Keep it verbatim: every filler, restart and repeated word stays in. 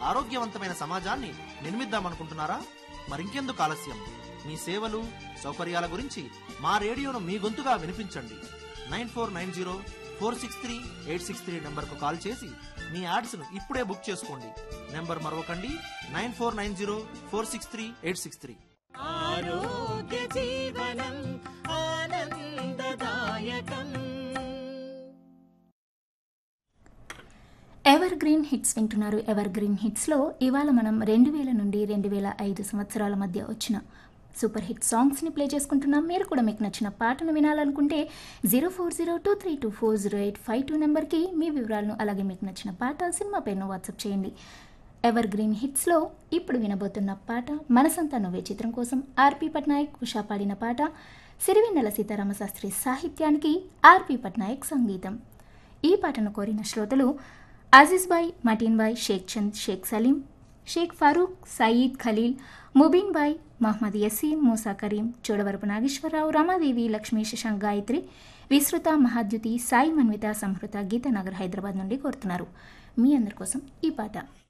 ఆరోగ్యవంతమైన సమాజాన్ని నిర్మిద్దామనుకుంటున్నారా? మరింకెందుకు ఆలస్యం? మీ సేవలు సౌకర్యాల గురించి మా రేడియోను మీ గొంతుగా వినిపించండి. Nine four nine zero four six three eight six three నెంబర్కు కాల్ చేసి మీ యాడ్స్ను ఇప్పుడే బుక్ చేసుకోండి. Number మరొకండి, nine four nine zero four six three eight six three. ఆరోగ్య జీవనం ఆనందదాయకం. ఎవర్ గ్రీన్ హిట్స్ వింటున్నారు. ఎవర్ గ్రీన్ హిట్స్లో ఇవాళ మనం రెండు వేల నుండి రెండు వేల ఐదు సంవత్సరాల మధ్య వచ్చిన సూపర్ హిట్ సాంగ్స్ని ప్లే చేసుకుంటున్నాం. మీరు కూడా మీకు నచ్చిన పాటను వినాలనుకుంటే zero four zero two three two four zero eight five two నెంబర్కి మీ వివరాలను, అలాగే మీకు నచ్చిన పాట, సినిమా పేరును వాట్సాప్ చేయండి. ఎవర్ గ్రీన్ హిట్స్లో ఇప్పుడు వినబోతున్న పాట మనసంతా నువ్వే చిత్రం కోసం ఆర్పి పట్నాయక్, ఉషా పాడిన పాట. సిరివెన్నెల సీతారామ శాస్త్రి సాహిత్యానికి ఆర్పి పట్నాయక్ సంగీతం. ఈ పాటను కోరిన శ్రోతలు Aziz bye, మటీన్ bye, Sheikh Chand, Sheikh Salim, Sheikh Farooq, Saeed Khaleel, Mubeen bye, Mohammed యసీన్, Musa Karim, Chodavarapu Nageswararao, Ramadevi, Lakshmi, Shashank, Gayatri, విస్తృత, మహాద్యుతి, సాయి, మన్విత, సంహృత, గీతానగర్, హైదరాబాద్ నుండి కోరుతున్నారు. మీ అందరి కోసం ఈ పాట.